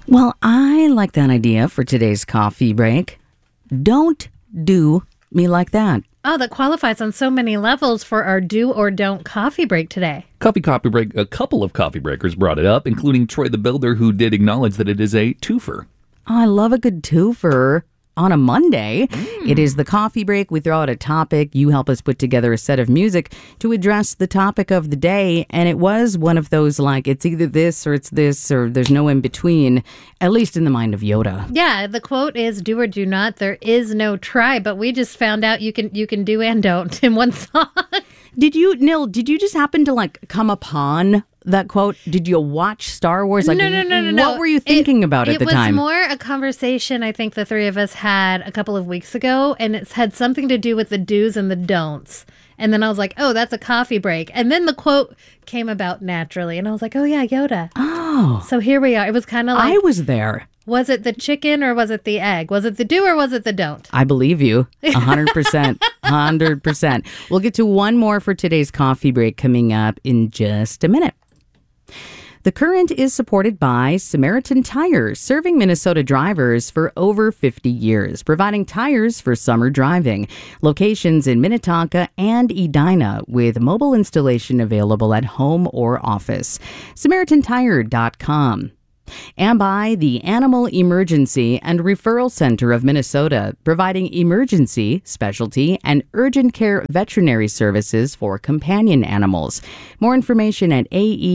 Well, I like that idea for today's coffee break. Don't do me like that. Oh, that qualifies on so many levels for our do or don't coffee break today. Coffee break. A couple of coffee breakers brought it up, including Troy the Builder, who did acknowledge that it is a twofer. I love a good twofer. On a Monday, It is the coffee break. We throw out a topic. You help us put together a set of music to address the topic of the day. And it was one of those, like, it's either this or there's no in between, at least in the mind of Yoda. Yeah, the quote is do or do not. There is no try, but we just found out you can do and don't in one song. Did you just happen to come upon that quote? Did you watch Star Wars? No. What were you thinking about at the time? It was more a conversation I think the three of us had a couple of weeks ago, and it's had something to do with the do's and the don'ts. And then I was like, oh, that's a coffee break. And then the quote came about naturally, and I was like, oh yeah, Yoda. Oh. So here we are. It was kind of like... I was there. Was it the chicken or was it the egg? Was it the do or was it the don't? I believe you. 100%. 100%. We'll get to one more for today's coffee break coming up in just a minute. The Current is supported by Samaritan Tires, serving Minnesota drivers for over 50 years, providing tires for summer driving. Locations in Minnetonka and Edina, with mobile installation available at home or office. SamaritanTire.com. And by the Animal Emergency and Referral Center of Minnesota, providing emergency, specialty, and urgent care veterinary services for companion animals. More information at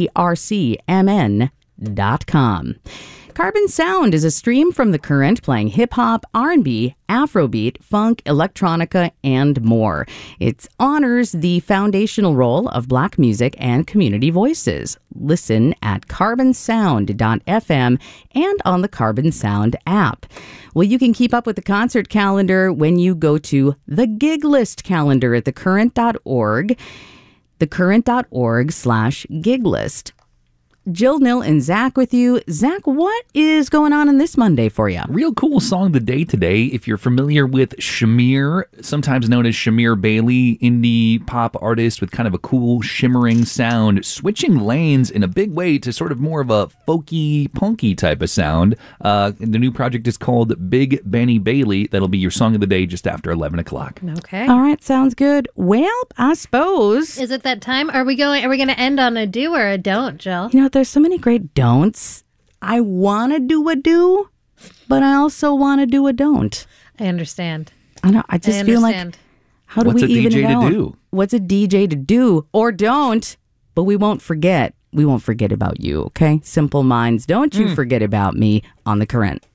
aercmn.com. Carbon Sound is a stream from The Current playing hip-hop, R&B, Afrobeat, funk, electronica, and more. It honors the foundational role of Black music and community voices. Listen at carbonsound.fm and on the Carbon Sound app. Well, you can keep up with the concert calendar when you go to the Gig List calendar at thecurrent.org, thecurrent.org/gig list. Jill, Nil, and Zach with you. Zach, what is going on this Monday for you? Real cool song of the day today. If you're familiar with Shamir, sometimes known as Shamir Bailey, indie pop artist with kind of a cool shimmering sound, switching lanes in a big way to sort of more of a folky, punky type of sound. The new project is called Big Benny Bailey. That'll be your song of the day just after 11 o'clock. Okay. All right, sounds good. Well, I suppose. Is it that time? Are we going to end on a do or a don't, Jill? You know, there's so many great don'ts. I want to do a do, but I also want to do a don't. I understand. I know. I just feel like, how do we even it out? What's a DJ to do? What's a DJ to do or don't? But we won't forget. We won't forget about you, okay? Simple Minds, don't you forget about me on The Current.